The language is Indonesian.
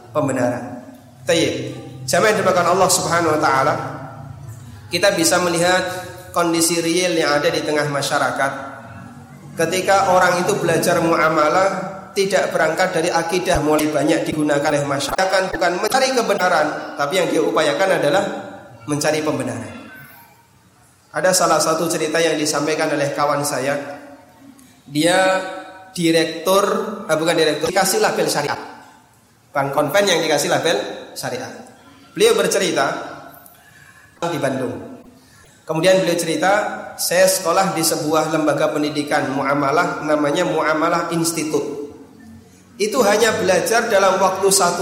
pembenaran. Tayyib. Jamaah yang dimuliakan Allah Subhanahu wa taala, kita bisa melihat kondisi real yang ada di tengah masyarakat. Ketika orang itu belajar muamalah, tidak berangkat dari akidah, mulai banyak digunakan oleh masyarakat bukan mencari kebenaran, tapi yang dia upayakan adalah mencari pembenaran. Ada salah satu cerita yang disampaikan oleh kawan saya. Dia dikasih label syariat. Bank konven yang dikasih label syariat. Beliau bercerita di Bandung. Kemudian beliau cerita, saya sekolah di sebuah lembaga pendidikan muamalah, namanya Muamalah Institute. Itu hanya belajar dalam waktu 1